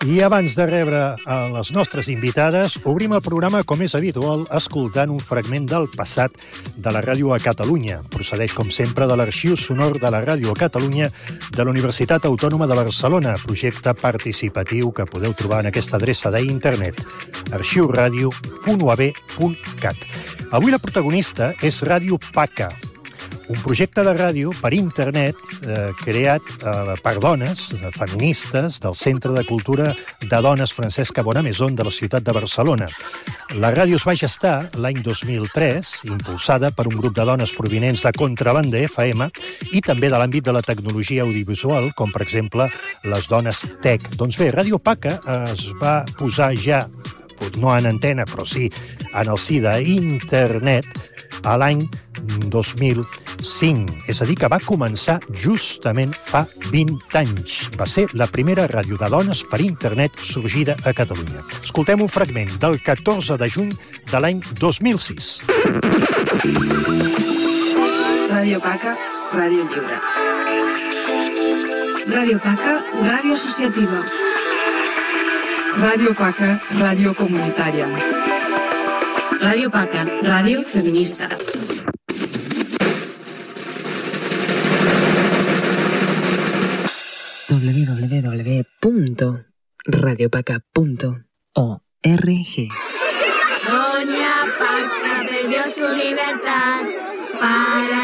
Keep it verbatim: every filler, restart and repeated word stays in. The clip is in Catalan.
I abans de rebre a les nostres invitades, obrim el programa, com és habitual, escoltant un fragment del passat de la ràdio a Catalunya. Procedeix, com sempre, de l'arxiu sonor de la ràdio a Catalunya de la Universitat Autònoma de Barcelona, projecte participatiu que podeu trobar en aquesta adreça d'internet, arxiuradio punt u a b punt cat. Avui la protagonista és Ràdio Paca, un projecte de ràdio per internet eh, creat eh, per dones, eh, feministes, del Centre de Cultura de Dones Francesca Bonamaison de la ciutat de Barcelona. La ràdio es va gestar l'any dos mil tres, impulsada per un grup de dones provinents de Contrabanda F M i també de l'àmbit de la tecnologia audiovisual, com per exemple les dones tech. Doncs bé, Ràdio Paca es va posar ja, no en antena, però sí en el si d'internet, a l'any dos mil cinc. És a dir, que va començar justament fa vint anys. Va ser la primera ràdio de dones per internet sorgida a Catalunya. Escoltem un fragment del catorze de juny de l'any dos mil sis. Ràdio Paca, ràdio lliure. Ràdio Paca, ràdio associativa. Ràdio Paca, ràdio comunitària. Ràdio Paca, ràdio feminista. w w w punto radiopaca punto org. Doña Paca perdió su libertad para